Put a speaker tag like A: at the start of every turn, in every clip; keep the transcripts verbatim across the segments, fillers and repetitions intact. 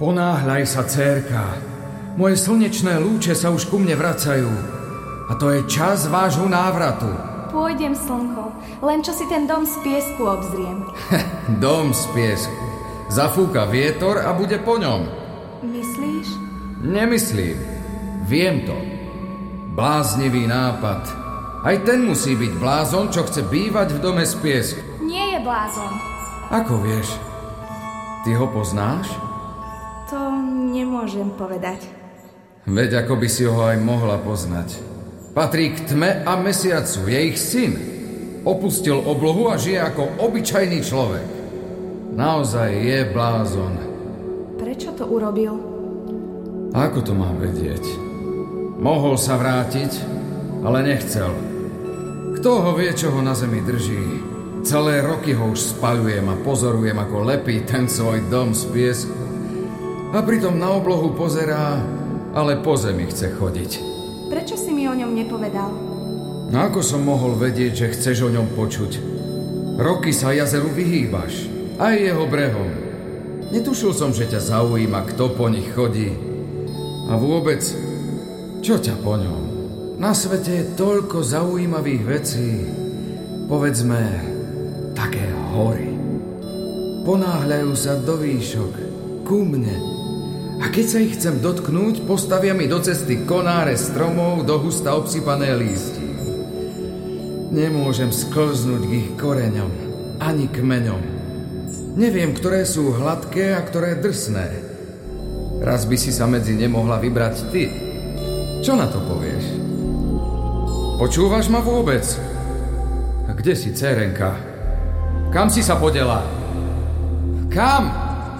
A: Ponáhľaj sa, dcérka. Moje slnečné lúče sa už ku mne vracajú. A to je čas vášho návratu.
B: Pôjdem, slnko. Len čo si ten dom z piesku obzriem.
A: Dom z piesku. Zafúka vietor a bude po ňom.
B: Myslíš?
A: Nemyslím. Viem to. Bláznivý nápad. Aj ten musí byť blázon, čo chce bývať v dome z piesku.
B: Nie je blázon.
A: Ako vieš? Ty ho poznáš?
B: To nemôžem povedať.
A: Veď ako by si ho aj mohla poznať. Patrí k tme a mesiacu, je ich syn. Opustil oblohu a žije ako obyčajný človek. Naozaj je blázon.
B: Prečo to urobil?
A: Ako to mám vedieť? Mohol sa vrátiť, ale nechcel. Kto ho vie, čo ho na zemi drží? Celé roky ho už spaľujem a pozorujem, ako lepí ten svoj dom z piesku. A pritom na oblohu pozerá, ale po zemi chce chodiť.
B: Prečo si mi o ňom nepovedal?
A: No ako som mohol vedieť, že chceš o ňom počuť? Roky sa jazeru vyhýbaš, aj jeho brehom. Netušil som, že ťa zaujíma, kto po nich chodí. A vôbec, čo ťa po ňom? Na svete je toľko zaujímavých vecí. Povedzme, také hory. Ponáhľajú sa do výšok, ku mne. A keď sa ich chcem dotknúť, postavia mi do cesty konáre stromov do husta obsypané lístí. Nemôžem sklznúť k ich koreňom, ani kmeňom. Neviem, ktoré sú hladké a ktoré drsné. Raz by si sa medzi ne mohla vybrať ty. Čo na to povieš? Počúvaš ma vôbec? A kde si, dcérenka? Kam si sa podela? Kam?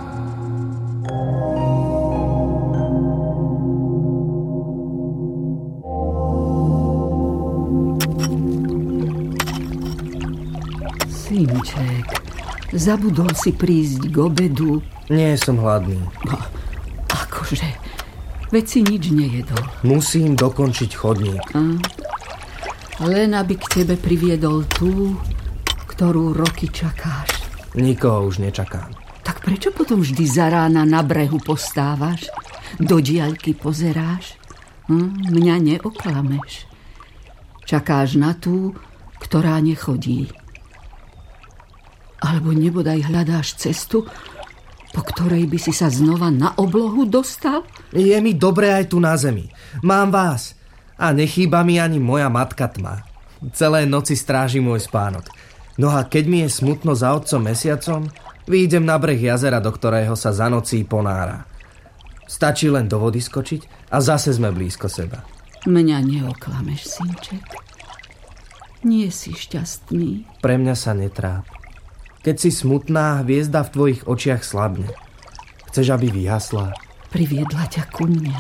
C: Synček, zabudol si prísť k obedu?
D: Nie som hladný.
C: No, akože? Veď si nič nejedol.
D: Musím dokončiť chodník.
C: A? Len aby k tebe priviedol tú, ktorú roky čakáš.
D: Nikoho už nečakám.
C: Tak prečo potom vždy za rána na brehu postávaš? Do diaľky pozeráš? Hm, mňa neoklameš. Čakáš na tú, ktorá nechodí. Alebo nebodaj hľadáš cestu, po ktorej by si sa znova na oblohu dostal?
D: Je mi dobre aj tu na zemi. Mám vás. A nechýba mi ani moja matka tma. Celé noci stráži môj spánok. No a keď mi je smutno za otcom mesiacom, vyjdem na breh jazera, do ktorého sa za nocí ponára. Stačí len do vody skočiť a zase sme blízko seba.
C: Mňa neoklameš, synček. Nie si šťastný.
D: Pre mňa sa netráp. Keď si smutná, hviezda v tvojich očiach slabne. Chceš, aby vyhasla?
C: Priviedla ťa ku mne.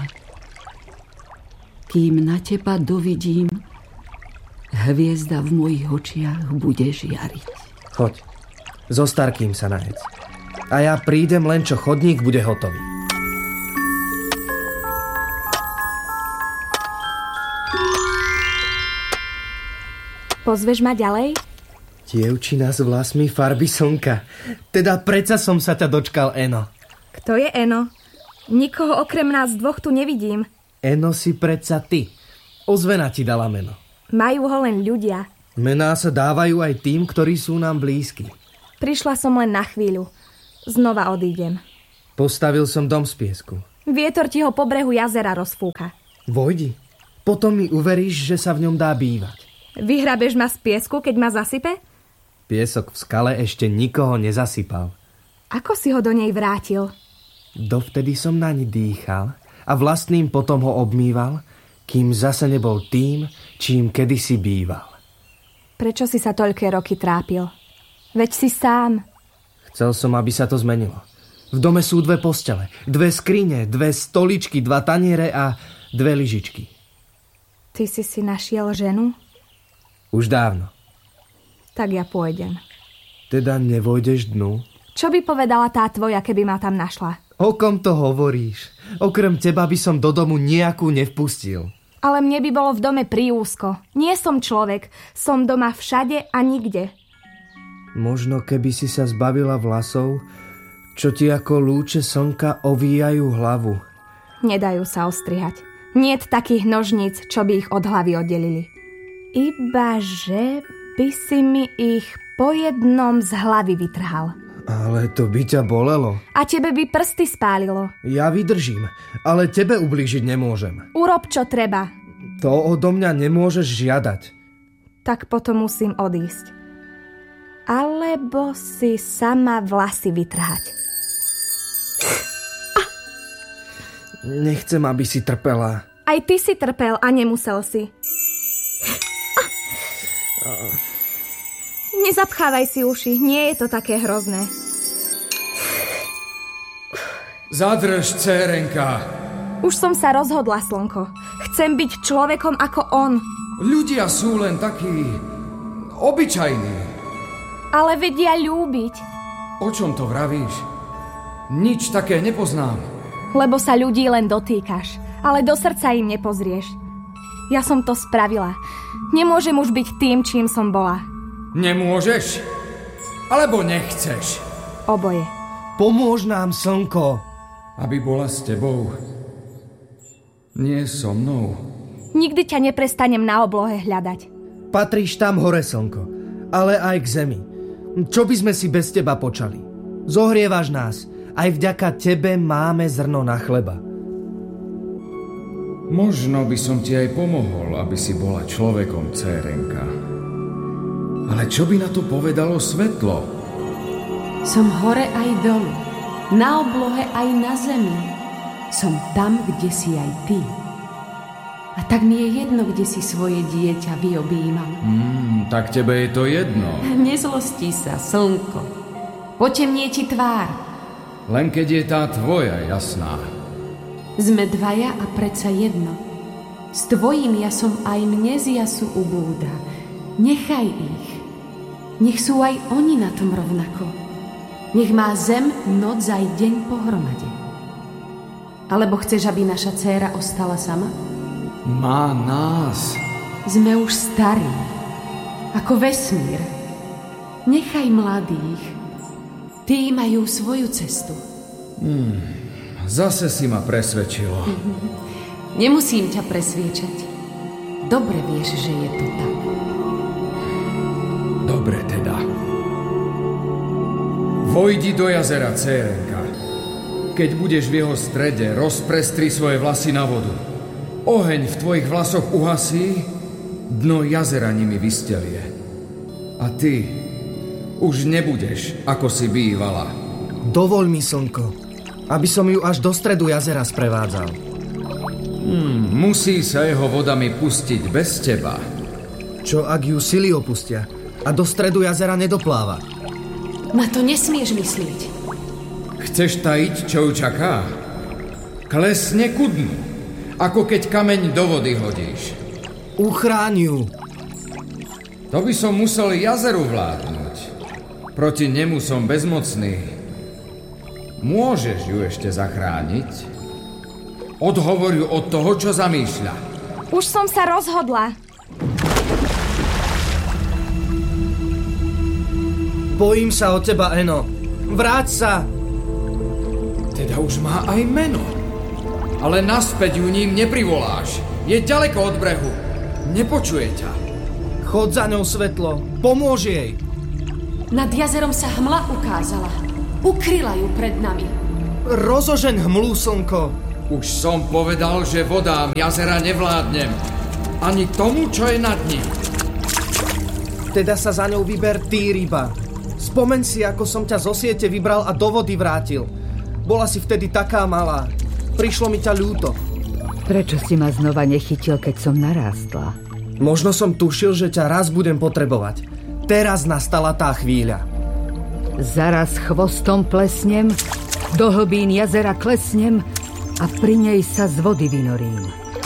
C: Kým na teba dovidím, hviezda v mojich očiach bude žiariť.
D: Choď, so starkým sa najedz. A ja prídem, len čo chodník bude hotový.
B: Pozveš ma ďalej?
D: Dievčina s vlasmi farby slnka. Teda predsa som sa ťa dočkal, Eno.
B: Kto je Eno? Nikoho okrem nás dvoch tu nevidím.
D: Eno si predsa ty. Ozvena ti dala meno.
B: Majú ho len ľudia.
D: Mená sa dávajú aj tým, ktorí sú nám blízki.
B: Prišla som len na chvíľu. Znova odídem.
D: Postavil som dom z piesku.
B: Vietor ti ho po brehu jazera rozfúka.
D: Vojdi. Potom mi uveríš, že sa v ňom dá bývať.
B: Vyhrabeš ma z piesku, keď ma zasype?
D: Piesok v skale ešte nikoho nezasypal.
B: Ako si ho do nej vrátil?
D: Dovtedy som naň dýchal a vlastným potom ho obmýval, kým zase nebol tým, čím kedysi býval.
B: Prečo si sa toľké roky trápil? Veď si sám.
D: Chcel som, aby sa to zmenilo. V dome sú dve postele, dve skrine, dve stoličky, dva taniere a dve lyžičky.
B: Ty si si našiel ženu?
D: Už dávno.
B: Tak ja pôjdem.
D: Teda nevojdeš dnu?
B: Čo by povedala tá tvoja, keby ma tam našla?
D: O kom to hovoríš? Okrem teba by som do domu nejakú nevpustil.
B: Ale mne by bolo v dome priúzko. Nie som človek. Som doma všade a nikde.
D: Možno keby si sa zbavila vlasov, čo ti ako lúče slnka ovíjajú hlavu.
B: Nedajú sa ostrihať. Niet takých nožníc, čo by ich od hlavy oddelili. Ibaže by si mi ich po jednom z hlavy vytrhal.
D: Ale to by ťa bolelo.
B: A tebe by prsty spálilo.
D: Ja vydržím, ale tebe ublížiť nemôžem.
B: Urob, čo treba.
D: To odo mňa nemôžeš žiadať.
B: Tak potom musím odísť. Alebo si sama vlasy vytrhať.
D: Nechcem, aby si trpela.
B: Aj ty si trpel a nemusel si. Nezapchávaj si uši, nie je to také hrozné.
A: Zadrž, dcérenka.
B: Už som sa rozhodla, slnko. Chcem byť človekom ako on.
A: Ľudia sú len takí obyčajní.
B: Ale vedia ľúbiť.
A: O čom to vravíš? Nič také nepoznám.
B: Lebo sa ľudí len dotýkaš, ale do srdca im nepozrieš. Ja som to spravila. Nemôžem už byť tým, čím som bola.
A: Nemôžeš? Alebo nechceš?
B: Oboje.
D: Pomôž nám, slnko.
A: Aby bola s tebou. Nie so mnou.
B: Nikdy ťa neprestanem na oblohe hľadať.
D: Patríš tam hore, slnko, ale aj k zemi. Čo by sme si bez teba počali? Zohrievaš nás. Aj vďaka tebe máme zrno na chleba.
A: Možno by som ti aj pomohol, aby si bola človekom, dcérenka. Ale čo by na to povedalo svetlo?
E: Som hore aj dolu, na oblohe aj na zemi. Som tam, kde si aj ty. A tak mi je jedno, kde si svoje dieťa vyobímal.
A: Mm, tak tebe je to jedno.
E: Nezlostí sa, slnko. Potemnie ti tvár.
A: Len keď je tá tvoja jasná.
E: Sme dvaja a predsa jedno. S tvojím jasom aj mne z jasu ubúda. Nechaj ich. Nech sú aj oni na tom rovnako. Nech má zem noc aj deň pohromade. Alebo chceš, aby naša dcéra ostala sama?
A: Má nás.
E: Sme už starí. Ako vesmír. Nechaj mladých. Tí majú svoju cestu.
A: Hmm, zase si ma presvedčilo.
E: Nemusím ťa presviečať. Dobre vieš, že je to tak.
A: Dobre teda. Vojdi do jazera, dcérenka. Keď budeš v jeho strede, rozprestri svoje vlasy na vodu. Oheň v tvojich vlasoch uhasí, dno jazera nimi vystelie. A ty už nebudeš, ako si bývala.
D: Dovoľ mi, slnko, aby som ju až do stredu jazera sprevádzal.
A: Hmm, musí sa jeho vodami pustiť bez teba.
D: Čo ak ju sily opustia a do stredu jazera nedopláva?
E: Na to nesmieš myslieť.
A: Chceš tajiť, čo ju čaká? Klesne ku dnu, ako keď kameň do vody hodíš.
D: Uchráň ju.
A: To by som musel jazeru vládnuť. Proti nemu som bezmocný. Môžeš ju ešte zachrániť? Odhovor ju od toho, čo zamýšľa.
B: Už som sa rozhodla.
D: Bojím sa o teba, Eno. Vráť sa!
A: Teda už má aj meno. Ale naspäť ju ním neprivoláš. Je ďaleko od brehu. Nepočuje ťa.
D: Chod za ňou, svetlo. Pomôž jej.
E: Nad jazerom sa hmla ukázala. Ukryla ju pred nami.
D: Rozožeň hmlu, slnko.
A: Už som povedal, že vodám jazera nevládnem. Ani tomu, čo je nad ním.
D: Teda sa za ňou vyber ty, ryba. Spomeň si, ako som ťa zo siete vybral a do vody vrátil. Bola si vtedy taká malá. Prišlo mi ťa ľúto.
C: Prečo si ma znova nechytil, keď som narástla?
D: Možno som tušil, že ťa raz budem potrebovať. Teraz nastala tá chvíľa.
C: Zaraz chvostom plesnem, do hlbín jazera klesnem a pri nej sa z vody vynorím.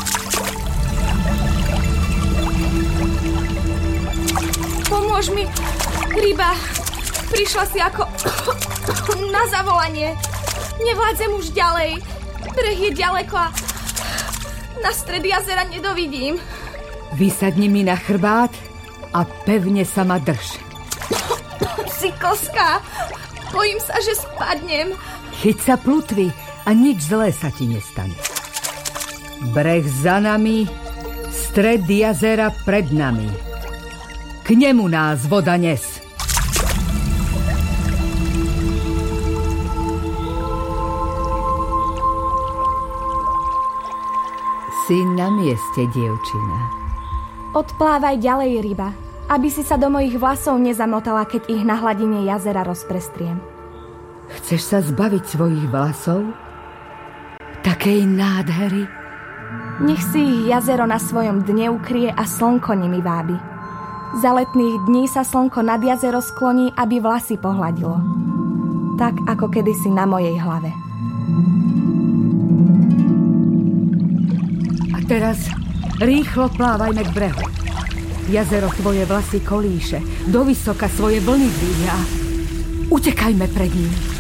B: Pomôž mi, ryba. Prišla si ako na zavolanie. Nevládzem už ďalej. Breh je ďaleko a na stred jazera nedovidím.
C: Vysadni mi na chrbát a pevne sa ma drž.
B: Si koska. Bojím sa, že spadnem.
F: Chyť sa plutvy a nič zlé sa ti nestane. Breh za nami, stred jazera pred nami. K nemu nás voda nes. Si na mieste, dievčina.
B: Odplávaj ďalej, ryba, aby si sa do mojich vlasov nezamotala, keď ich na hladine jazera rozprestriem.
F: Chceš sa zbaviť svojich vlasov? Takej nádhery?
B: Nech si ich jazero na svojom dne ukrie a slnko nimi vábi. Za letných dní sa slnko nad jazero skloní, aby vlasy pohladilo. Tak ako kedysi na mojej hlave.
F: A teraz rýchlo plávajme k brehu. Jazero tvoje vlasy kolíše, do vysoka svoje vlny dvíha. Utekajme pred ním.